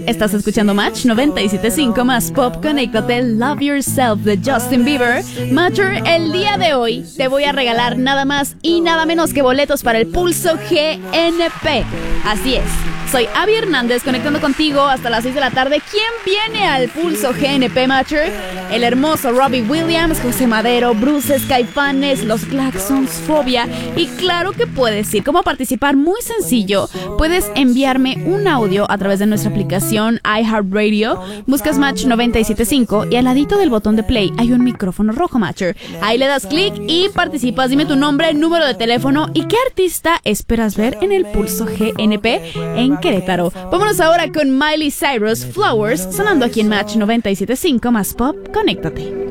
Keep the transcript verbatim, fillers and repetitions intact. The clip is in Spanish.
Estás escuchando Match noventa y siete punto cinco más Pop. Conéctate, Love Yourself de Justin Bieber. Matcher, el día de hoy te voy a regalar nada más y nada menos que boletos para el Pulso G N P. Así es, soy Abby Hernández conectando contigo hasta las seis de la tarde. ¿Quién viene al Pulso G N P, Matcher? El hermoso Robbie Williams, José Madero, Bruce Caifanes, Los Claxons, Fobia. Y claro que puedes ir. ¿Cómo participar? Muy sencillo. Puedes enviarme un audio a través de nuestra aplicación iHeartRadio. Buscas Match noventa y siete punto cinco y al ladito del botón de play hay un micrófono rojo, Matcher. Ahí le das clic y participas. Dime tu nombre, número de teléfono y qué artista esperas ver en el Pulso G N P en Querétaro. Vámonos ahora con Miley Cyrus, Flowers, sonando aquí en Match noventa y siete punto cinco más Pop. Conéctate.